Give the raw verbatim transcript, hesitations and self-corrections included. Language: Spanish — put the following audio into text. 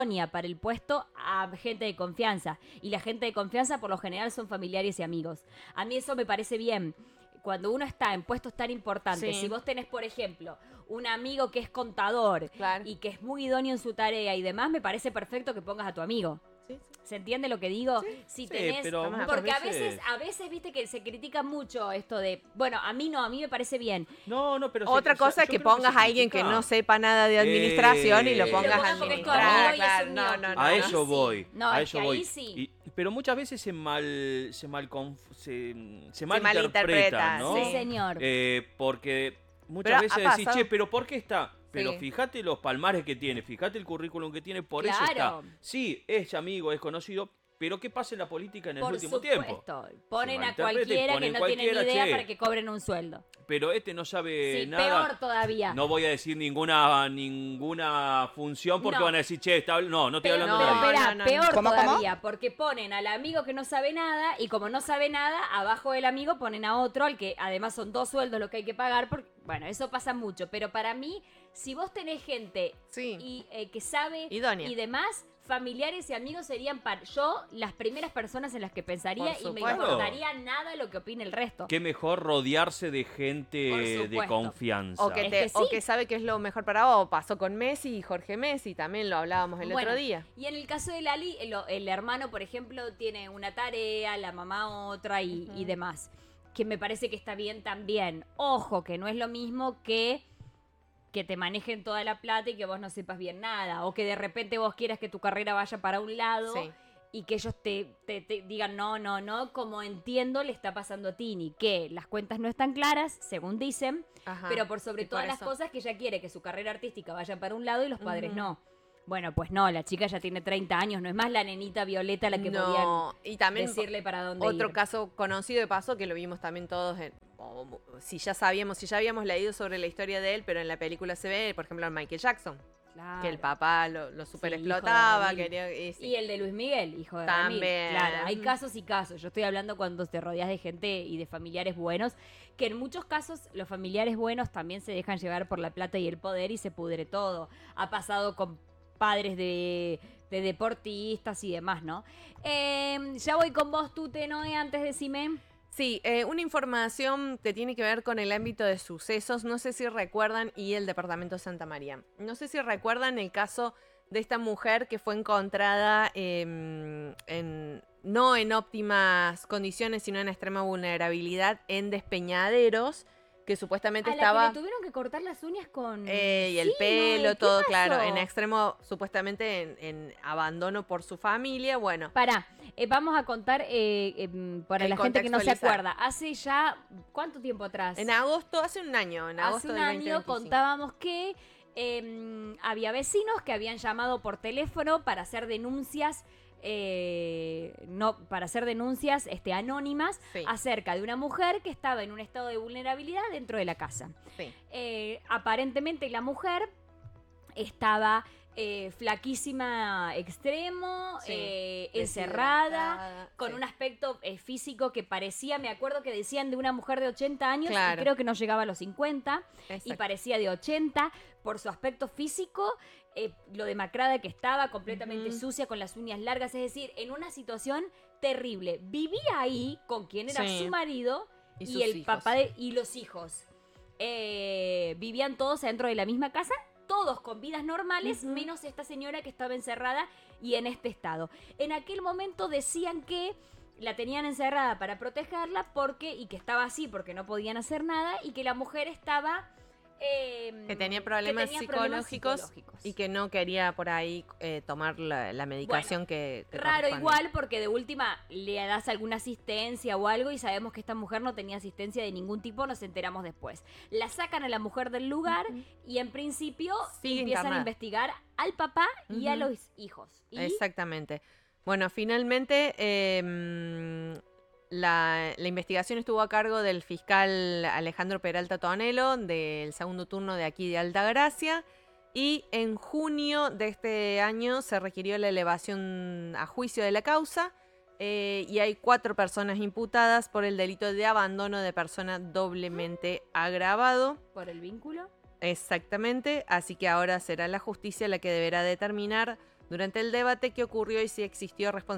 para el puesto a gente de confianza. Y la gente de confianza por lo general son familiares y amigos. A mí eso me parece bien. Cuando uno está en puestos tan importantes, Sí. si vos tenés, por ejemplo, un amigo que es contador Claro. y que es muy idóneo en su tarea y demás, me parece perfecto que pongas a tu amigo. Sí, sí. ¿Se entiende lo que digo? Sí. Si Sí, tenés, pero muchas porque a veces- veces, a veces viste que se critica mucho esto de, bueno, a mí no, a mí me parece bien. No, no, pero... se- Otra o sea, cosa es yo que creo pongas se a alguien que critica. no sepa nada de administración y lo Eh, pongas Lo a pongas porque es tu administrar. amigo y es Claro, un no, ñoqui. no, no. A Ahí eso sí. voy, No, a es eso que voy. ahí sí. Y- pero muchas veces se mal, se mal, conf- se, se malinterpreta, malinterpreta, ¿no? Sí, señor. Eh, porque muchas Pero ha veces decís, pasado. che, pero ¿por qué está? Pero Sí. fíjate los palmares que tiene, fíjate el currículum que tiene, por eso Claro. está. Sí, es amigo, es conocido, pero ¿qué pasa en la política en el Por último supuesto. tiempo? Ponen Se a malinterpreta y cualquiera que ponen no tiene ni cualquiera, idea che. para que cobren un sueldo. Pero este no sabe Sí, nada. peor todavía. No voy a decir ninguna ninguna función porque No. van a decir, che, está, no, no estoy Pero, hablando pero de nadie. espera, No, no, no. peor ¿Cómo, cómo? todavía, porque ponen al amigo que no sabe nada y como no sabe nada, abajo del amigo ponen a otro, al que además son dos sueldos lo que hay que pagar. Porque, bueno, eso pasa mucho, pero para mí, si vos tenés gente Sí. y, eh, que sabe Idónea. y demás, familiares y amigos serían para yo las primeras personas en las que pensaría Por y me supuesto. importaría nada lo que opine el resto. Qué mejor rodearse de gente Por de supuesto. confianza. O que, Es te- que sí. o que sabe que es lo mejor para vos. Pasó con Messi y Jorge Messi, también lo hablábamos el Bueno, otro día. Y en el caso de Lali, el, el hermano, por ejemplo, tiene una tarea, la mamá otra y, Ujú. y demás. Que me parece que está bien también. Ojo, que no es lo mismo que que te manejen toda la plata y que vos no sepas bien nada. O que de repente vos quieras que tu carrera vaya para un lado Sí. y que ellos te, te- te digan no, no, no, como entiendo le está pasando a Tini, que las cuentas no están claras, según dicen, Ajá. pero por sobre Y por todas las eso- cosas que ella quiere que su carrera artística vaya para un lado y los padres Ujú. no. Bueno, pues no, la chica ya tiene treinta años, no es más la nenita Violeta la que No, y podían también decirle para dónde otro ir. caso conocido de paso que lo vimos también todos en, o- si ya sabíamos, si ya habíamos leído sobre la historia de él, pero en la película se ve, por ejemplo, a Michael Jackson, Claro. que el papá lo, lo super Sí, el hijo de explotaba, Ramil. quería, y sí. Y el de Luis Miguel, hijo de También. Ramil. Claro, hay casos y casos. Yo estoy hablando cuando te rodeas de gente y de familiares buenos, que en muchos casos los familiares buenos también se dejan llevar por la plata y el poder y se pudre todo. Ha pasado con padres de, de deportistas y demás, ¿no? Eh, ya voy con vos, tú, Tenoe, antes decime. Sí, eh, una información que tiene que ver con el ámbito de sucesos, no sé si recuerdan, y el departamento de Santa María. No sé si recuerdan el caso de esta mujer que fue encontrada eh, en, no en óptimas condiciones, sino en extrema vulnerabilidad en Despeñaderos, que supuestamente A la estaba... que le tuvieron que cortar las uñas con... Eh, y el Sí, pelo, ¿no? ¿Qué todo, pasó? claro, en extremo, supuestamente en, en abandono por su familia, bueno. Pará, eh, vamos a contar eh, em, para El la gente que no se contextualizar. acuerda. Hace ya, ¿cuánto tiempo atrás? En agosto, hace un año, en agosto Hace un del año veinte veinticinco. contábamos que em, había vecinos que habían llamado por teléfono para hacer denuncias, eh, no, para hacer denuncias este, anónimas Sí. acerca de una mujer que estaba en un estado de vulnerabilidad dentro de la casa. Sí. Eh, aparentemente la mujer estaba eh, flaquísima extremo, Sí, eh, encerrada, deshidratada, con sí. un aspecto eh, físico que parecía, me acuerdo que decían de una mujer de ochenta años, Claro. y creo que no llegaba a los cincuenta, y Exacto. parecía de ochenta, por su aspecto físico, eh, lo demacrada que estaba, completamente Ujú. sucia, con las uñas largas, es decir, en una situación terrible. Vivía ahí con quien era Sí. su marido Y y, sus el hijos. papá de, y los hijos. Eh, vivían todos dentro de la misma casa, todos con vidas normales, Ujú. menos esta señora que estaba encerrada y en este estado. En aquel momento decían que la tenían encerrada para protegerla porque y que estaba así porque no podían hacer nada y que la mujer estaba eh, Que tenía problemas, tenía problemas psicológicos, psicológicos. y que no quería por ahí eh, tomar la, la medicación que, que Raro corresponde. igual porque de última le das alguna asistencia o algo y sabemos que esta mujer no tenía asistencia de ningún tipo, nos enteramos después. La sacan a la mujer del lugar y en principio Sigue empiezan internada. a investigar al papá y a Ujú. los hijos. Y Exactamente. Bueno, finalmente eh, la, la investigación estuvo a cargo del fiscal Alejandro Peralta Tonelo, del segundo turno de aquí de Altagracia, y en junio de este año se requirió la elevación a juicio de la causa, eh, y hay cuatro personas imputadas por el delito de abandono de persona doblemente agravado. por el vínculo. Exactamente, así que ahora será la justicia la que deberá determinar Durante el debate, ¿qué ocurrió y si existió responsabilidad